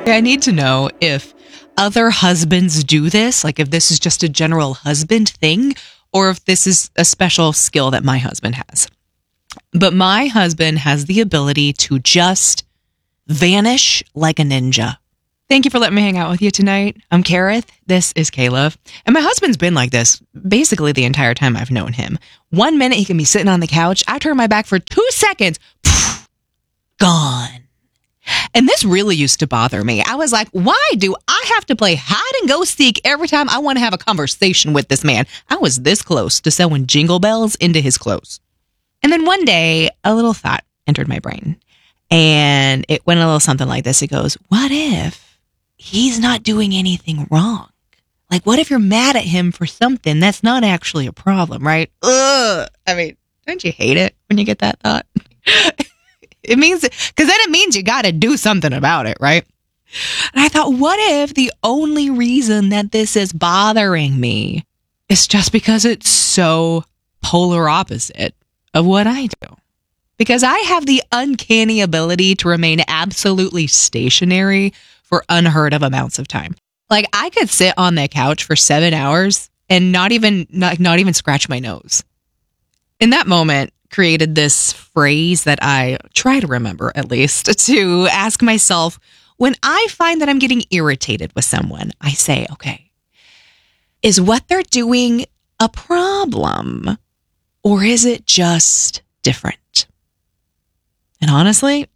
I need to know if other husbands do this, like if this is just a general husband thing, or if this is a special skill that my husband has. But my husband has the ability to just vanish like a ninja. Thank you for letting me hang out with you tonight. I'm Kareth. This is K-Love. And my husband's been like this basically the entire time I've known him. 1 minute he can be sitting on the couch. I turn my back for 2 seconds. Gone. And this really used to bother me. I was like, why do I have to play hide and go seek every time I want to have a conversation with this man? I was this close to sewing jingle bells into his clothes. And then one day, a little thought entered my brain. And it went a little something like this. It goes, what if he's not doing anything wrong? Like, what if you're mad at him for something that's not actually a problem, right? Ugh. I mean, don't you hate it when you get that thought? It means, because then it means you got to do something about it, right? And I thought, what if the only reason that this is bothering me is just because it's so polar opposite of what I do? Because I have the uncanny ability to remain absolutely stationary for unheard of amounts of time. Like, I could sit on the couch for 7 hours and not even scratch my nose. In that moment, created this phrase that I try to remember, at least, to ask myself, when I find that I'm getting irritated with someone, I say, okay, is what they're doing a problem, or is it just different? And honestly,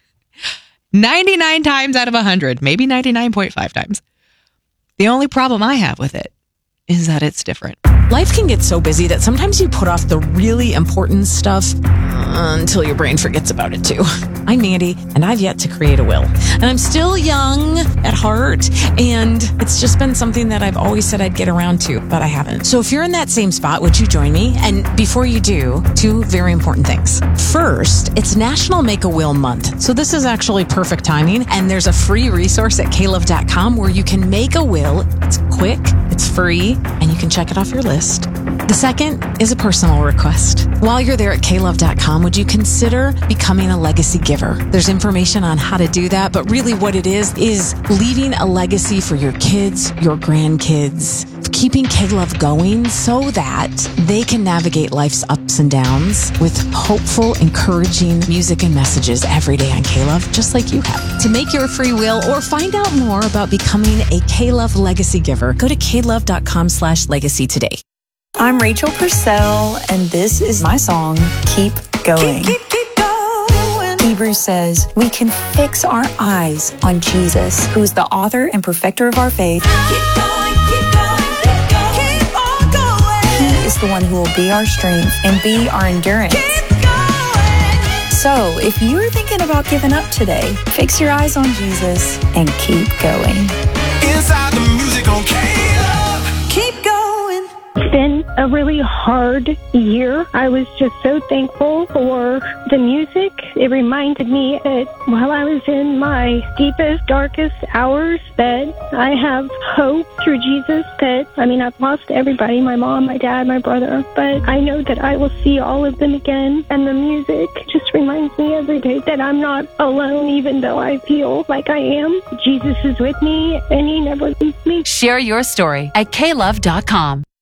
99 times out of 100, maybe 99.5 times, the only problem I have with it is that it's different. Life can get so busy that sometimes you put off the really important stuff until your brain forgets about it too. I'm Mandy, and I've yet to create a will. And I'm still young at heart, and it's just been something that I've always said I'd get around to, but I haven't. So if you're in that same spot, would you join me? And before you do, 2 very important things. First, it's National Make a Will Month. So this is actually perfect timing, and there's a free resource at klove.com where you can make a will. It's quick, it's free, and you can check it off your list. The second is a personal request. While you're there at klove.com, would you consider becoming a legacy giver? There's information on how to do that, but really what it is leaving a legacy for your kids, your grandkids, keeping K-Love going so that they can navigate life's ups and downs with hopeful, encouraging music and messages every day on K-Love, just like you have. To make your free will or find out more about becoming a K-Love legacy giver, go to klove.com/legacy today. I'm Rachel Purcell, and this is my song, Keep Going. Keep going. Hebrews says we can fix our eyes on Jesus, who is the author and perfecter of our faith. Keep going, keep going, keep going. Keep on going. He is the one who will be our strength and be our endurance. Keep going. So, if you're thinking about giving up today, fix your eyes on Jesus and keep going. Inside the music on K-Love. Keep going. It's been a really hard year. I was just so thankful for the music. It reminded me that while I was in my deepest, darkest hours, that I have hope through Jesus. I've lost everybody, my mom, my dad, my brother, but I know that I will see all of them again. And the music just reminds me every day that I'm not alone, even though I feel like I am. Jesus is with me, and he never leaves me. Share your story at klove.com.